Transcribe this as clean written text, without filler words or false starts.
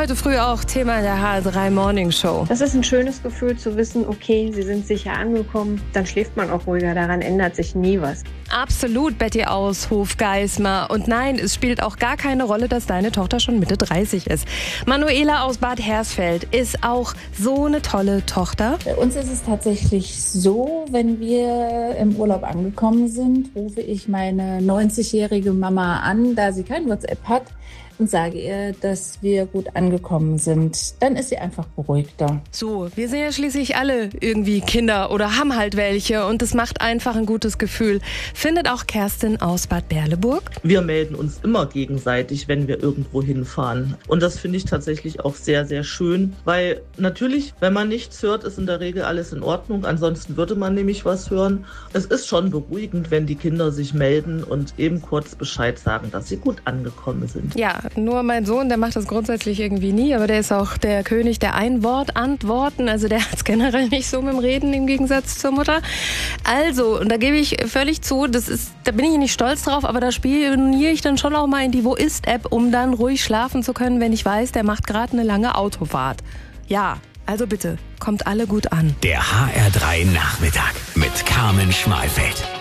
heute früh auch Thema der HR3 Morning Show. Das ist ein schönes Gefühl zu wissen, okay, sie sind sicher angekommen. Dann schläft man auch ruhiger, daran ändert sich nie was. Absolut, Betty aus Hofgeismar. Und nein, es spielt auch gar keine Rolle, dass deine Tochter schon Mitte 30 ist. Manuela aus Bad Hersfeld ist auch so eine tolle Tochter. Bei uns ist es tatsächlich so, wenn wir im Urlaub angekommen sind, rufe ich meine 90-jährige Mama an, da sie kein WhatsApp hat, und sage ihr, dass wir gut angekommen sind. Dann ist sie einfach beruhigter. So, wir sind ja schließlich alle irgendwie Kinder oder haben halt welche und das macht einfach ein gutes Gefühl. Findet auch Kerstin aus Bad Berleburg. Wir melden uns immer gegenseitig, wenn wir irgendwo hinfahren. Und das finde ich tatsächlich auch sehr, sehr schön, weil natürlich, wenn man nichts hört, ist in der Regel alles in Ordnung. Ansonsten würde man nämlich was hören. Es ist schon beruhigend, wenn die Kinder sich melden und eben kurz Bescheid sagen, dass sie gut angekommen sind. Ja, nur mein Sohn, der macht das grundsätzlich irgendwie nie, aber der ist auch der König der Einwort-Antworten. Also der hat es generell nicht so mit dem Reden im Gegensatz zur Mutter. Also, und da gebe ich völlig zu, da bin ich nicht stolz drauf, aber da spioniere ich dann schon auch mal in die Wo ist-App, um dann ruhig schlafen zu können, wenn ich weiß, der macht gerade eine lange Autofahrt. Ja, also bitte, kommt alle gut an. Der HR3 Nachmittag mit Carmen Schmalfeld.